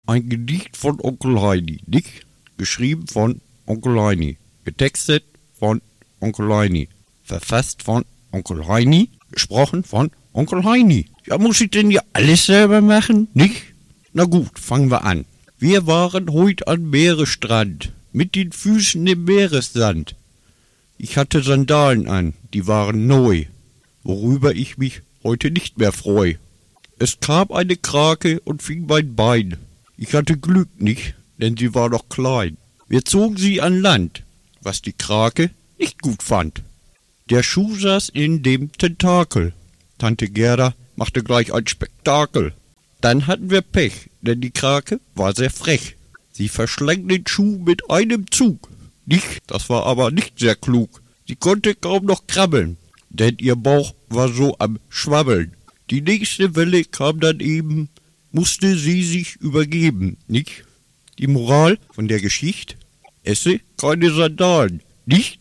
Ein Gedicht von Onkel Heini, nicht? Geschrieben von Onkel Heini, getextet von Onkel Heini, verfasst von Onkel Heini, gesprochen von Onkel Heini. Ja, muss ich denn ja alles selber machen, nicht? Na gut, fangen wir an. Wir waren heut am Meeresstrand, mit den Füßen im Meeressand. Ich hatte Sandalen an, die waren neu, worüber ich mich heute nicht mehr freu. Es kam eine Krake und fing mein Bein. Ich hatte Glück nicht, denn sie war noch klein. Wir zogen sie an Land, was die Krake nicht gut fand. Der Schuh saß in dem Tentakel. Tante Gerda machte gleich ein Spektakel. Dann hatten wir Pech, denn die Krake war sehr frech. Sie verschlang den Schuh mit einem Zug. Nicht, das war aber nicht sehr klug. Sie konnte kaum noch krabbeln, denn ihr Bauch war so am Schwabbeln. Die nächste Welle kam dann eben, musste sie sich übergeben, nicht? Die Moral von der Geschichte? Esse keine Sandalen, nicht?